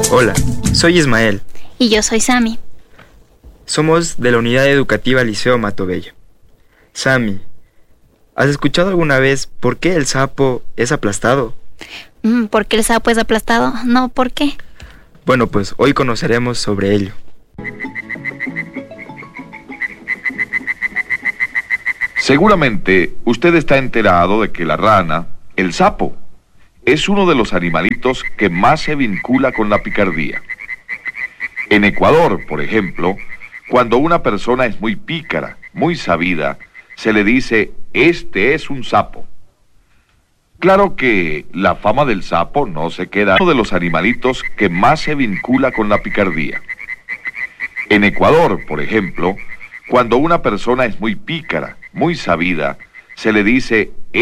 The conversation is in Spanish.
Hola, soy Ismael. Y yo soy Sammy. Somos de la unidad educativa Liceo Matobello. Sammy, ¿has escuchado alguna vez por qué el sapo es aplastado? ¿Por qué el sapo es aplastado? No, ¿por qué? Bueno, pues hoy conoceremos sobre ello. Seguramente usted está enterado de que la rana, el sapo, es uno de los animalitos que más se vincula con la picardía. En Ecuador, por ejemplo, cuando una persona es muy pícara, muy sabida, se le dice, este es un sapo. Claro que la fama del sapo no se queda. Uno de los animalitos que más se vincula con la picardía. En Ecuador, por ejemplo, cuando una persona es muy pícara, muy sabida, se le dice,